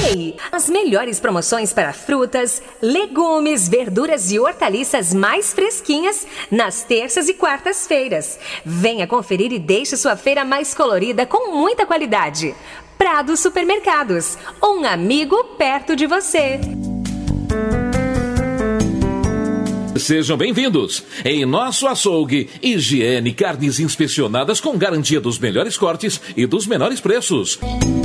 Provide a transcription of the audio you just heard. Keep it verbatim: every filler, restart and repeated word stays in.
Ei, as melhores promoções para frutas, legumes, verduras e hortaliças mais fresquinhas nas terças e quartas-feiras. Venha conferir e deixe sua feira mais colorida com muita qualidade. Prado Supermercados, um amigo perto de você. Sejam bem-vindos. Em nosso açougue, higiene, carnes inspecionadas com garantia dos melhores cortes e dos menores preços.